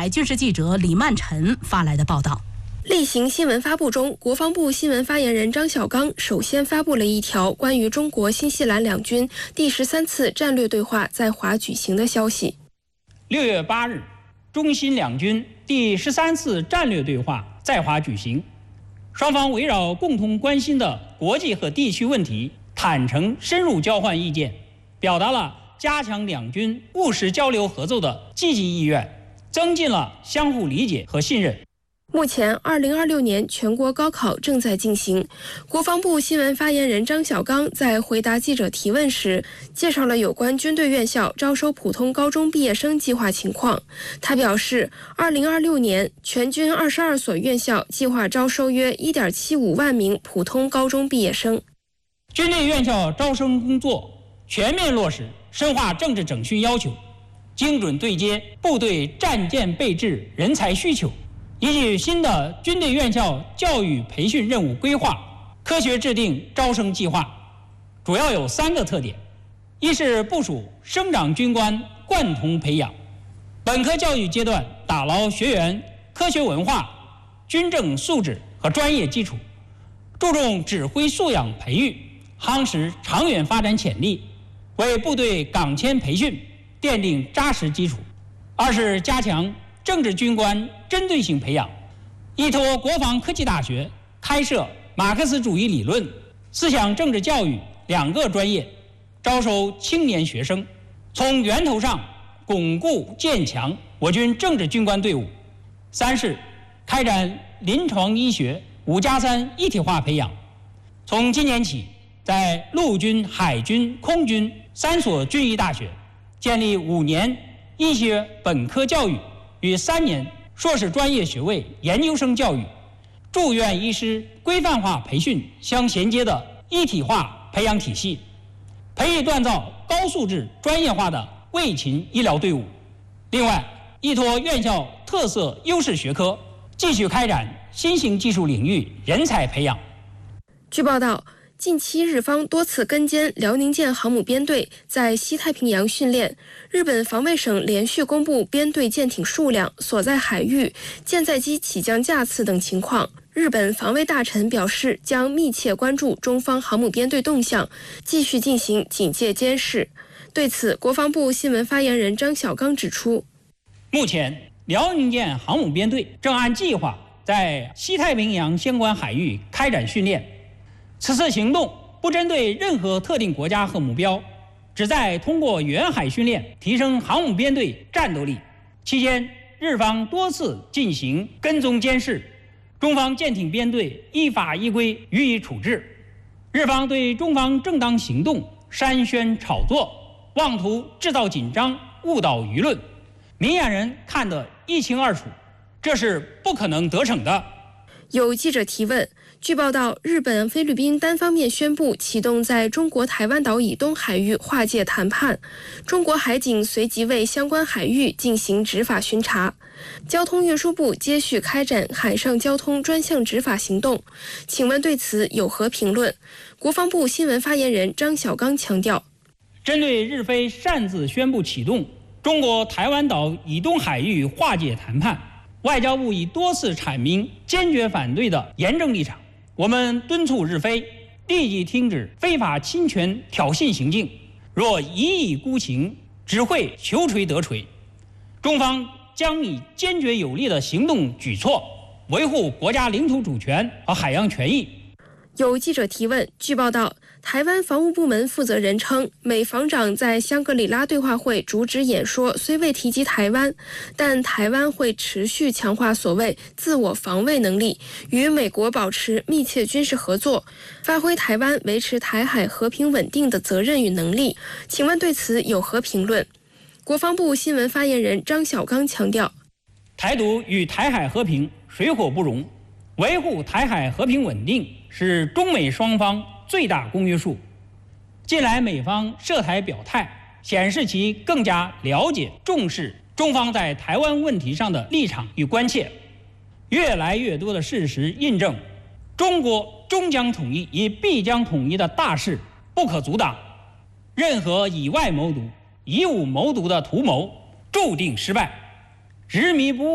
台军事记者李曼晨发来的报道。 例行新闻发布中，国防部新闻发言人张晓刚首先发布了一条关于中国新西兰两军第13次战略对话在华举行的消息。 6月8日，中新两军第13次战略对话在华举行，双方围绕共同关心的国际和地区问题，坦诚深入交换意见，表达了加强两军务实交流合作的积极意愿，增进了相互理解和信任。 目前2026年全国高考正在进行，国防部新闻发言人张晓刚在回答记者提问时，介绍了有关军队院校招收普通高中毕业生计划情况。他表示，2026年全军22所院校计划招收约1.75万名普通高中毕业生。 军队院校招生工作全面落实深化政治整训要求，精准对接部队战舰备制人才需求，依据新的军队院校教育培训任务规划，科学制定招生计划，主要有3个特点：一是部署生长军官贯通培养，本科教育阶段打牢学员科学文化、军政素质和专业基础，注重指挥素养培育，夯实长远发展潜力，为部队岗迁培训奠定扎实基础；二是加强政治军官针对性培养，依托国防科技大学开设马克思主义理论、思想政治教育2个专业，招收青年学生，从源头上巩固建强我军政治军官队伍；三是开展临床医学5+3一体化培养，从今年起，在陆军、海军、空军3所军医大学建立5年医学本科教育与3年硕士专业学位研究生教育、住院医师规范化培训相衔接的一体化培养体系，培育锻造高素质专业化的卫勤医疗队伍。另外，依托院校特色优势学科，继续开展新型技术领域人才培养。 据报道，近期日方多次跟监辽宁舰航母编队在西太平洋训练，日本防卫省连续公布编队舰艇数量、所在海域、舰载机起降架次等情况。日本防卫大臣表示，将密切关注中方航母编队动向，继续进行警戒监视。对此，国防部新闻发言人张晓刚指出， 目前辽宁舰航母编队正按计划在西太平洋相关海域开展训练，此次行动不针对任何特定国家和目标，旨在通过远海训练提升航母编队战斗力。期间，日方多次进行跟踪监视，中方舰艇编队依法依规予以处置。日方对中方正当行动煽宣炒作，妄图制造紧张，误导舆论，明眼人看得一清二楚，这是不可能得逞的。 有记者提问，据报道，日本、菲律宾单方面宣布启动在中国台湾岛以东海域划界谈判，中国海警随即为相关海域进行执法巡查。交通运输部接续开展海上交通专项执法行动，请问对此有何评论？国防部新闻发言人张晓刚强调， 针对日菲擅自宣布启动中国台湾岛以东海域划界谈判，外交部已多次阐明坚决反对的严正立场。我们敦促日菲立即停止非法侵权挑衅行径，若一意孤行，只会求锤得锤。中方将以坚决有力的行动举措维护国家领土主权和海洋权益。 有记者提问，据报道，台湾防务部门负责人称，美防长在香格里拉对话会主旨演说虽未提及台湾，但台湾会持续强化所谓自我防卫能力，与美国保持密切军事合作，发挥台湾维持台海和平稳定的责任与能力。请问对此有何评论？国防部新闻发言人张晓刚强调， 台独与台海和平水火不容，维护台海和平稳定是中美双方最大公约数。近来美方涉台表态，显示其更加了解重视中方在台湾问题上的立场与关切。越来越多的事实印证，中国终将统一也必将统一的大势不可阻挡，任何以外谋独、以武谋独的图谋注定失败。执迷不悟